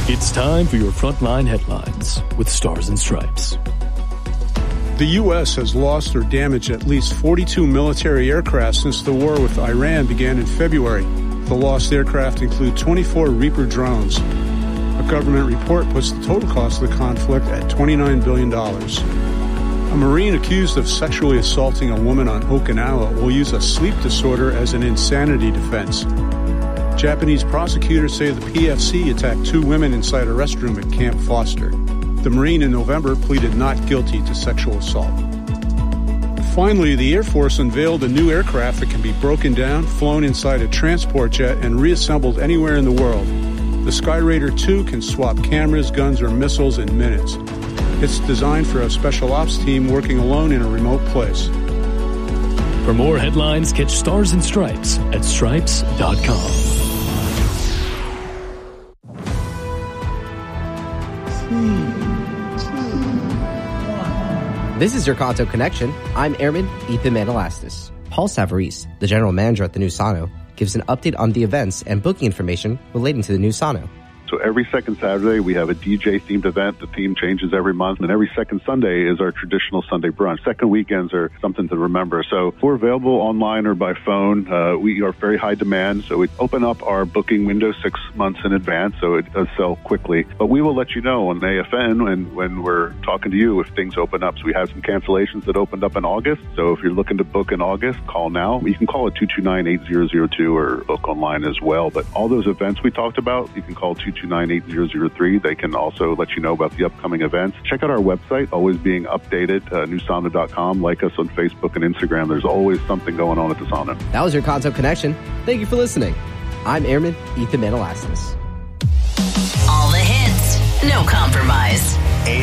It's time for your Frontline Headlines with Stars and Stripes. The U.S. has lost or damaged at least 42 military aircraft since the war with Iran began in February. The lost aircraft include 24 Reaper drones. A government report puts the total cost of the conflict at $29 billion. A Marine accused of sexually assaulting a woman on Okinawa will use a sleep disorder as an insanity defense. Japanese prosecutors say the PFC attacked 2 women inside a restroom at Camp Foster. The Marine in November pleaded not guilty to sexual assault. Finally, the Air Force unveiled a new aircraft that can be broken down, flown inside a transport jet, and reassembled anywhere in the world. The Skyraider 2 can swap cameras, guns, or missiles in minutes. It's designed for a special ops team working alone in a remote place. For more headlines, catch Stars and Stripes at stripes.com. This is your Kanto Connection. I'm Airman Ethan Manalastis. Paul Savarese, the general manager at the new Sano, gives an update on the events and booking information relating to the new Sano. So every second Saturday, we have a DJ-themed event. The theme changes every month. And every second Sunday is our traditional Sunday brunch. Second weekends are something to remember. So we're available online or by phone. We are very high demand. So we open up our booking window 6 months in advance, so it does sell quickly. But we will let you know on AFN and when we're talking to you if things open up. So we have some cancellations that opened up in August. So if you're looking to book in August, call now. You can call at 229-8002 or book online as well. But all those events we talked about, you can call 229-8003. They can also let you know about the upcoming events. Check out our website, always being updated, newsano.com. Like us on Facebook and Instagram. There's always something going on at the Sano. That was your Kanto Connection. Thank you for listening. I'm Airman Ethan Manalastis. All the hits, no compromise.